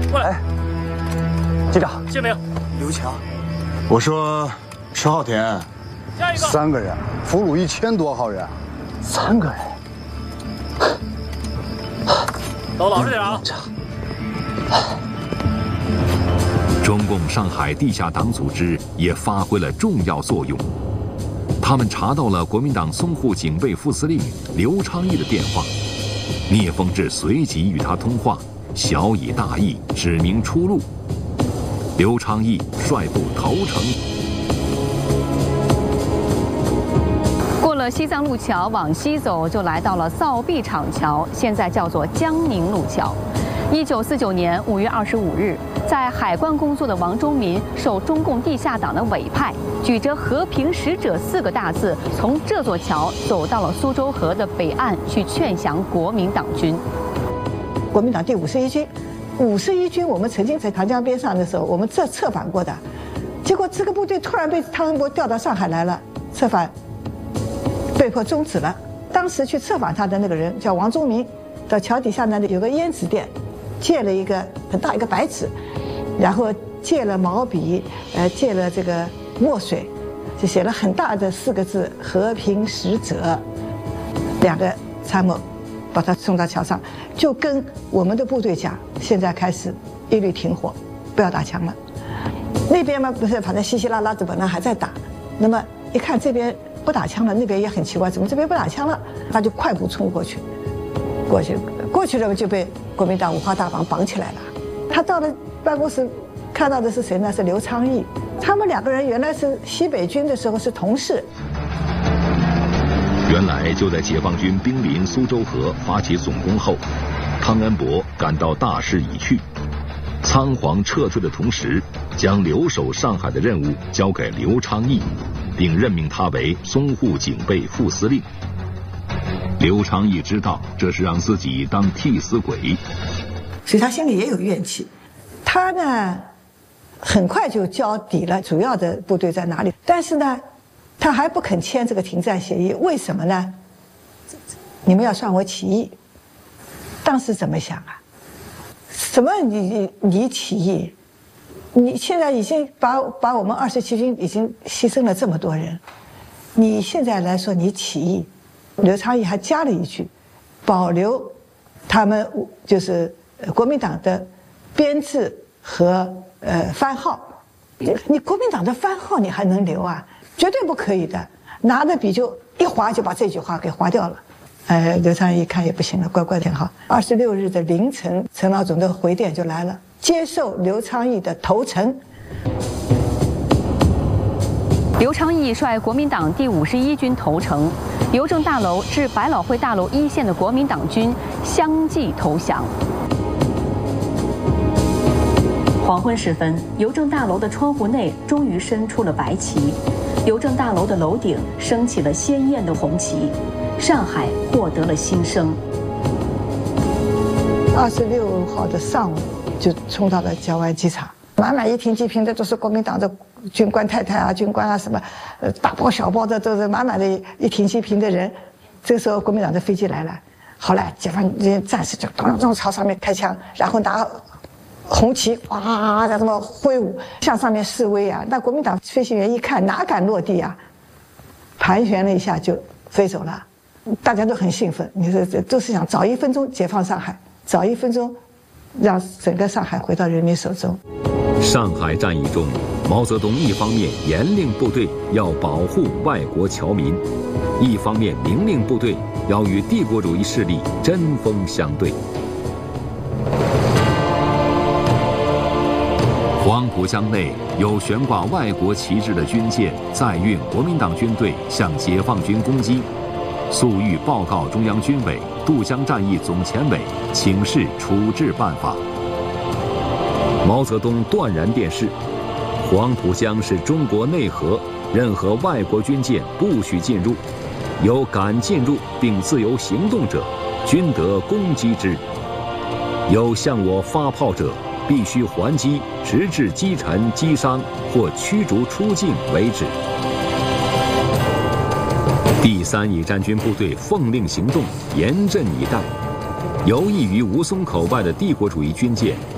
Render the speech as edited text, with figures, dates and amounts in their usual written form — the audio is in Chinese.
过来。 机长， 见没有？ 刘强，我说石浩田， 下一个。 3个人，俘虏1000多号人 ，3个人。 都老实点啊！ 中共上海地下党组织也发挥了重要作用。他们查到了国民党淞沪警备副司令刘昌义的电话，聂风志随即与他通话，小以大义，指明出路。刘昌义率部投诚。 过了西藏路桥往西走，就来到了造币厂桥，现在叫做江宁路桥。1949年5月25日，在海关工作的王忠民受中共地下党的委派，举着“和平使者”4个大字，从这座桥走到了苏州河的北岸，去劝降国民党军。 国民党第51军，51军我们曾经在长江边上的时候，我们策反过的，结果这个部队突然被汤恩伯调到上海来了，策反被迫终止了。当时去策反他的那个人叫王忠民，到桥底下呢有个胭脂店，借了一个很大一个白纸，然后借了毛笔，借了这个墨水，就写了很大的4个字“和平使者”，2个参谋把他送到桥上，就跟我们的部队讲，现在开始一律停火，不要打枪了。那边嘛不是，反正稀稀拉拉的本来还在打，那么一看这边不打枪了，那边也很奇怪，怎么这边不打枪了？他就快步冲过去了就被国民党5花大绑绑起来了。他到了办公室，看到的是谁呢？是刘昌义。他们2个人原来是西北军的时候是同事。 原来就在解放军兵临苏州河发起总攻后，汤恩伯感到大势已去，仓皇撤退的同时，将留守上海的任务交给刘昌义，并任命他为淞沪警备副司令。刘昌义知道这是让自己当替死鬼， 所以他心里也有怨气。他呢，很快就交底了主要的部队在哪里，但是呢，他还不肯签这个停战协议，为什么呢？你们要算我起义。当时怎么想啊？什么你起义？你现在已经把我们27军已经牺牲了这么多人，你现在来说你起义？刘昌义还加了一句，保留他们就是国民党的编制和番号。你国民党的番号你还能留啊？绝对不可以的。拿着笔就一划就把这句话给划掉了。刘昌义一看也不行了，乖乖挺好。26日的凌晨，陈老总的回电就来了，接受刘昌义的投诚。 刘昌义率国民党第51军投诚，邮政大楼至百老汇大楼一线的国民党军相继投降。黄昏时分，邮政大楼的窗户内终于伸出了白旗，邮政大楼的楼顶升起了鲜艳的红旗，上海获得了新生。 26号的上午就冲到了郊外机场，满一停机坪的都是国民党的军官太太啊、军官啊什么，大包小包的都是满的一停机坪的人。这个时候国民党的飞机来了，后来解放军战士就咚朝上面开枪，然后拿红旗哇在这么挥舞，向上面示威啊。那国民党飞行员一看，哪敢落地啊？盘旋了一下就飞走了，大家都很兴奋。你说这都是想早1分钟解放上海，早1分钟让整个上海回到人民手中。 上海战役中，毛泽东一方面严令部队要保护外国侨民，一方面明令部队要与帝国主义势力针锋相对。黄浦江内有悬挂外国旗帜的军舰载运国民党军队向解放军攻击，粟裕报告中央军委渡江战役总前委，请示处置办法。毛泽东断然电示：黄浦江是中国内河，任何外国军舰不许进入，有敢进入并自由行动者，均得攻击之；有向我发炮者，必须还击，直至击沉、击伤或驱逐出境为止。第3野战军部队奉令行动，严阵以待。游弋于吴淞口外的帝国主义军舰